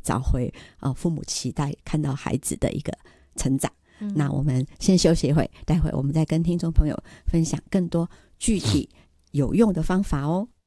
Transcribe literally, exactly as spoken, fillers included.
找回、呃、父母期待看到孩子的一个成长。嗯、那我们先休息一会，待会我们再跟听众朋友分享更多具体有用的方法哦。